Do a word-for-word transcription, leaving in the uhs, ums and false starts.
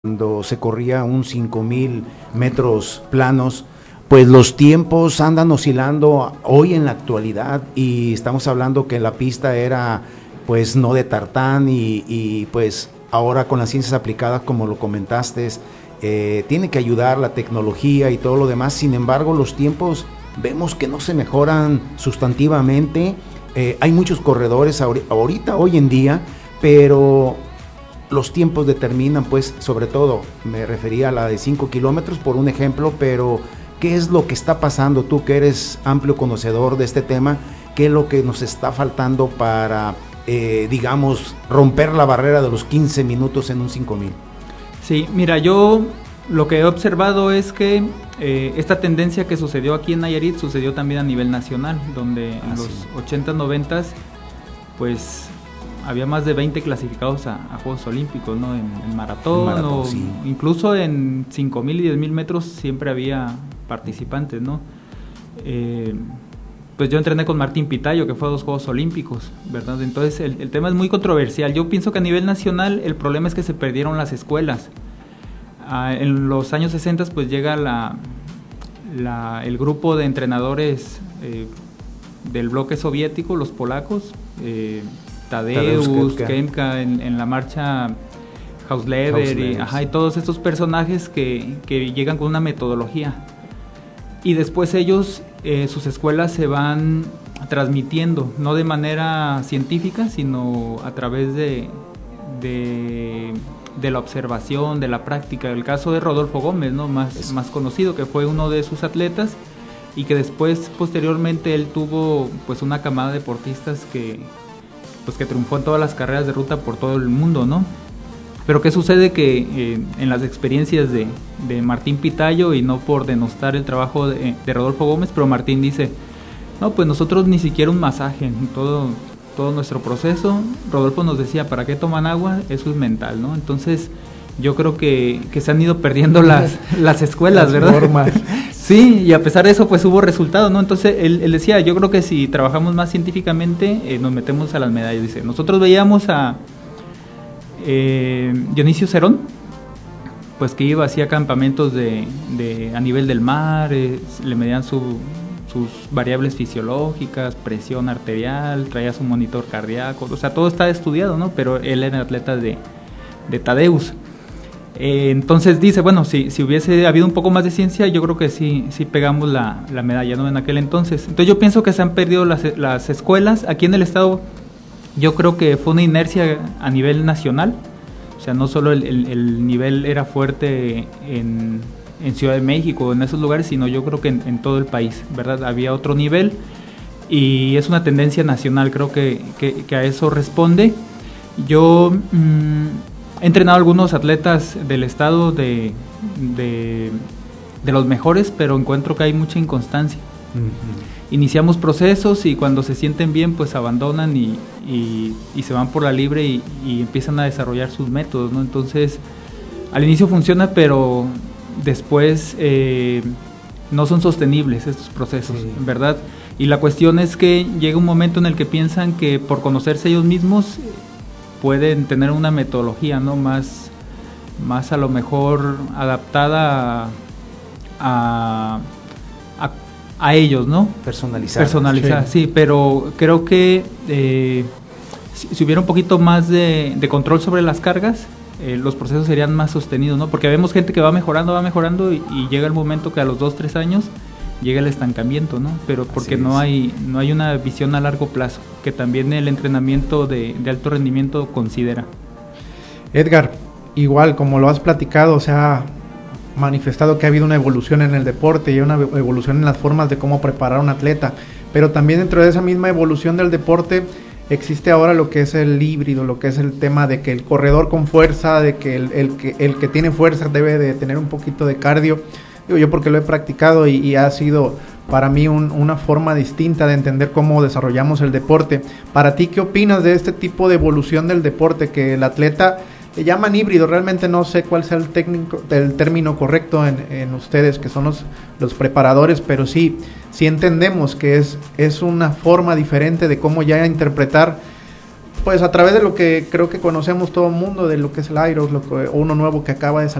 cuando se corría un cinco mil metros planos, pues los tiempos andan oscilando hoy en la actualidad, y estamos hablando que la pista era pues no de tartán, y, y pues ahora con las ciencias aplicadas, como lo comentaste, eh, tiene que ayudar la tecnología y todo lo demás. Sin embargo, los tiempos vemos que no se mejoran sustantivamente. Eh, hay muchos corredores ahorita, hoy en día, pero los tiempos determinan, pues, sobre todo, me refería a la de cinco kilómetros, por un ejemplo, pero ¿qué es lo que está pasando? Tú que eres amplio conocedor de este tema, ¿qué es lo que nos está faltando para, eh, digamos, romper la barrera de los quince minutos en un cinco mil? Sí, mira, yo lo que he observado es que eh, esta tendencia que sucedió aquí en Nayarit sucedió también a nivel nacional, donde ah, en los sí. ochentas, noventas, pues había más de veinte clasificados a, a Juegos Olímpicos, ¿no? En, en maratón, maratón o sí. Incluso en cinco mil y diez mil metros siempre había participantes, ¿no? Eh, pues yo entrené con Martín Pitayo, que fue a dos Juegos Olímpicos, ¿verdad? Entonces el, el tema es muy controversial. Yo pienso que a nivel nacional el problema es que se perdieron las escuelas. Ah, en los años sesenta pues llega la, la, el grupo de entrenadores eh, del bloque soviético, los polacos, eh, Tadeusz, Kemka, en, en la marcha Hausleber, y, ajá, y todos estos personajes que, que llegan con una metodología. Y después ellos, eh, sus escuelas se van transmitiendo, no de manera científica, sino a través de, de, de la observación, de la práctica. El caso de Rodolfo Gómez, ¿no? Más, más conocido, que fue uno de sus atletas, y que después, posteriormente, él tuvo pues una camada de deportistas que pues que triunfó en todas las carreras de ruta por todo el mundo, ¿no? Pero ¿qué sucede? Que eh, en las experiencias de, de Martín Pitayo, y no por denostar el trabajo de, de Rodolfo Gómez, pero Martín dice, no, pues nosotros ni siquiera un masaje en todo, todo nuestro proceso. Rodolfo nos decía, ¿para qué toman agua? Eso es mental, ¿no? Entonces yo creo que, que se han ido perdiendo las, las escuelas, las ¿verdad? Formas. Sí, y a pesar de eso pues hubo resultados, ¿no? Entonces él, él decía, yo creo que si trabajamos más científicamente eh, nos metemos a las medallas. Dice, nosotros veíamos a eh, Dionisio Cerón, pues que iba, hacía campamentos de, de, a nivel del mar, eh, le medían su, sus variables fisiológicas, presión arterial, traía su monitor cardíaco, o sea, todo está estudiado, ¿no? Pero él era atleta de, de Tadeusz. Eh, entonces dice, bueno, si, si hubiese habido un poco más de ciencia, yo creo que sí, sí pegamos la, la medalla, ¿no? En aquel entonces. Entonces yo pienso que se han perdido las, las escuelas. Aquí en el estado yo creo que fue una inercia a nivel nacional. O sea, no solo el, el, el nivel era fuerte en, en Ciudad de México, en esos lugares, sino yo creo que en, en todo el país, ¿verdad? Había otro nivel, y es una tendencia nacional, creo que, que, que a eso responde. Yo... Mmm, he entrenado a algunos atletas del estado de, de, de los mejores, pero encuentro que hay mucha inconstancia. Uh-huh. Iniciamos procesos y cuando se sienten bien, pues abandonan y, y, y se van por la libre y, y empiezan a desarrollar sus métodos, ¿no? Entonces, al inicio funciona, pero después eh, no son sostenibles estos procesos, sí. ¿Verdad? Y la cuestión es que llega un momento en el que piensan que por conocerse ellos mismos pueden tener una metodología, ¿no? Más, más a lo mejor adaptada a, a, a ellos, ¿no? Personalizada. Personalizada, sí. sí, pero creo que eh, si, si hubiera un poquito más de, de control sobre las cargas, eh, los procesos serían más sostenidos, ¿no? Porque vemos gente que va mejorando, va mejorando, y, y llega el momento que a los dos, tres años llega el estancamiento, ¿no? Pero porque no hay, no hay una visión a largo plazo, que también el entrenamiento de, de alto rendimiento considera. Edgar, igual como lo has platicado, se ha manifestado que ha habido una evolución en el deporte y una evolución en las formas de cómo preparar a un atleta, pero también dentro de esa misma evolución del deporte existe ahora lo que es el híbrido, lo que es el tema de que el corredor con fuerza, de que el, el, que, el que tiene fuerza debe de tener un poquito de cardio. Digo yo porque lo he practicado y, y ha sido para mí un, una forma distinta de entender cómo desarrollamos el deporte. Para ti, ¿qué opinas de este tipo de evolución del deporte? Que el atleta le llaman híbrido, realmente no sé cuál sea el, técnico, el término correcto en, en ustedes, que son los, los preparadores, pero sí, sí entendemos que es, es una forma diferente de cómo ya interpretar, pues a través de lo que creo que conocemos todo el mundo, de lo que es el Iros, lo que, uno nuevo que acaba de salir.